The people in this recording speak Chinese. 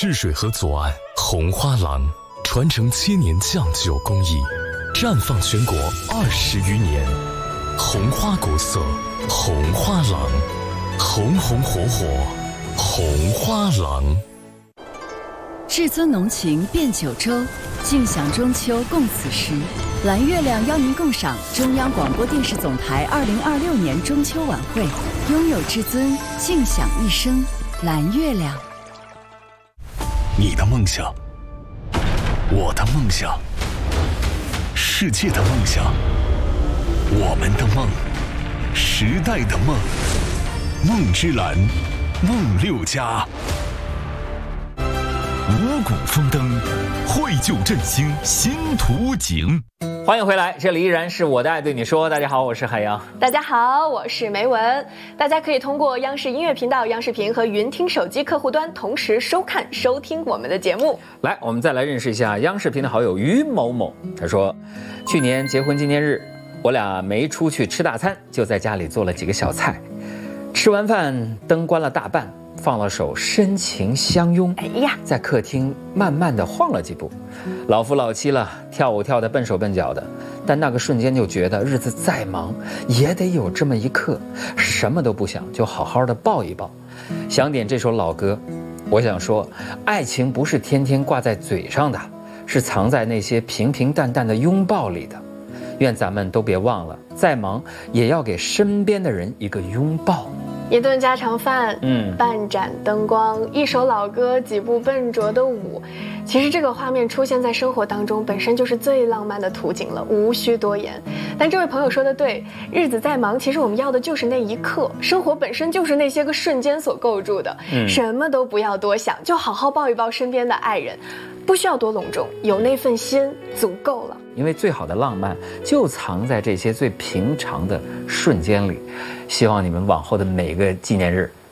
治水河左岸红花廊，传承7年酱酒工艺，绽放全国20余年。红花国色，红花廊，红红火火，红花廊。 至尊浓情变九州，尽享中秋共此时。蓝月亮邀您共赏中央广播电视总台2026年中秋晚会，拥有至尊，尽享一生。蓝月亮。 你的梦想，我的梦想，世界的梦想，我们的梦，时代的梦，梦之蓝，梦6家。五谷丰登，绘就振兴新图景。 欢迎回来，这里依然是我的爱对你说。大家好，我是海洋。 大家好，我是梅文。大家可以通过央视音乐频道、央视频和云听手机客户端同时收看、收听我们的节目。 来，我们再来认识一下央视频的好友于某某。他说，去年结婚纪念日，我俩没出去吃大餐，就在家里做了几个小菜。吃完饭，灯关了大半，放了首深情相拥，哎呀，在客厅慢慢地晃了几步。老夫老妻了，跳舞跳得笨手笨脚的，但那个瞬间就觉得日子再忙也得有这么一刻，什么都不想，就好好的抱一抱。想点这首老歌，我想说，爱情不是天天挂在嘴上的，是藏在那些平平淡淡的拥抱里的。愿咱们都别忘了，再忙也要给身边的人一个拥抱。 一顿家常饭，半盏灯光，一首老歌，几步笨拙的舞。其实这个画面出现在生活当中，本身就是最浪漫的图景了，无需多言。但这位朋友说的对，日子再忙，其实我们要的就是那一刻。生活本身就是那些个瞬间所构筑的，什么都不要多想，就好好抱一抱身边的爱人，不需要多隆重，有那份心足够了。 因为最好的浪漫就藏在这些最平常的瞬间里。希望你们往后的每个纪念日